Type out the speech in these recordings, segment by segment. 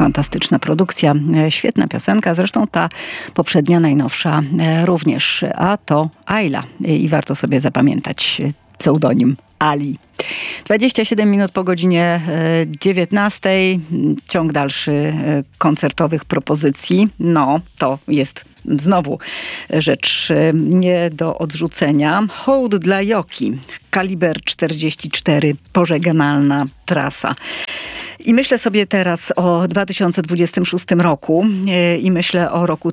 Fantastyczna produkcja, świetna piosenka. Zresztą ta poprzednia, najnowsza również. A to Ayla. I warto sobie zapamiętać pseudonim Ali. 27 minut po godzinie 19. Ciąg dalszy koncertowych propozycji. No, to jest znowu rzecz nie do odrzucenia. Hołd dla Yoki. Kaliber 44. Pożegnalna trasa. I myślę sobie teraz o 2026 roku i myślę o roku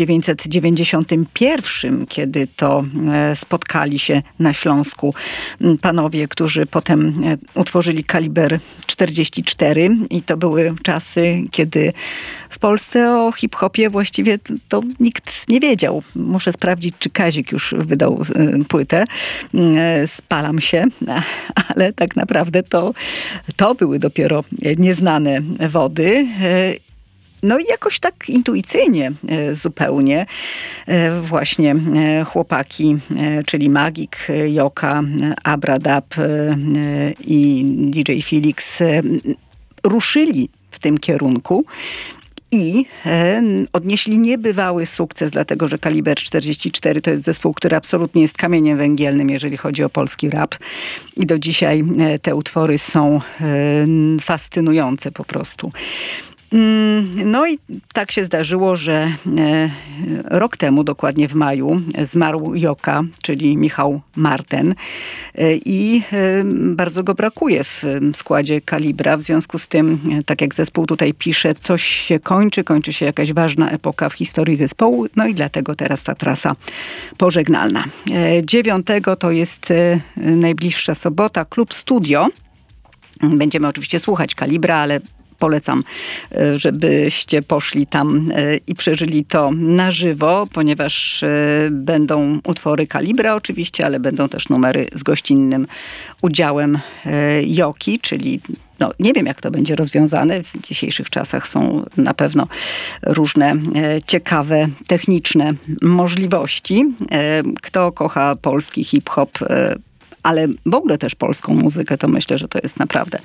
1991, kiedy to spotkali się na Śląsku panowie, którzy potem utworzyli Kaliber 44 i to były czasy, kiedy w Polsce o hip-hopie właściwie to nikt nie wiedział. Muszę sprawdzić, czy Kazik już wydał płytę. Spalam się, ale tak naprawdę to były dopiero nieznane wody. No i jakoś tak intuicyjnie zupełnie właśnie chłopaki, czyli Magik, Yoka, Abradab i DJ Felix ruszyli w tym kierunku. I odnieśli niebywały sukces, dlatego że Kaliber 44 to jest zespół, który absolutnie jest kamieniem węgielnym, jeżeli chodzi o polski rap. I do dzisiaj te utwory są fascynujące po prostu. No i tak się zdarzyło, że rok temu, dokładnie w maju, zmarł Yoka, czyli Michał Marten i bardzo go brakuje w składzie Kalibra. W związku z tym, tak jak zespół tutaj pisze, coś się kończy się jakaś ważna epoka w historii zespołu, no i dlatego teraz ta trasa pożegnalna. 9 to jest najbliższa sobota, Klub Studio. Będziemy oczywiście słuchać Kalibra, ale polecam, żebyście poszli tam i przeżyli to na żywo, ponieważ będą utwory Kalibra oczywiście, ale będą też numery z gościnnym udziałem Yoki, czyli no, nie wiem, jak to będzie rozwiązane. W dzisiejszych czasach są na pewno różne ciekawe, techniczne możliwości. Kto kocha polski hip-hop, ale w ogóle też polską muzykę, to myślę, że to jest naprawdę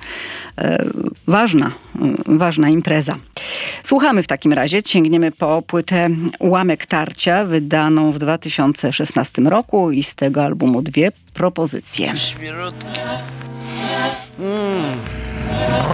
ważna impreza. Słuchamy w takim razie, sięgniemy po płytę Ułamek Tarcia, wydaną w 2016 roku i z tego albumu 2 propozycje. Świerotki.